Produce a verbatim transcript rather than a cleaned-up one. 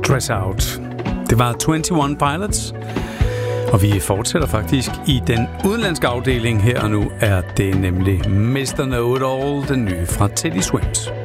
Stress Out. Det var enogtyve Pilots, og vi fortsætter faktisk i den udenlandske afdeling. Her og nu er det nemlig mister Know It All, den nye fra Teddy Swims.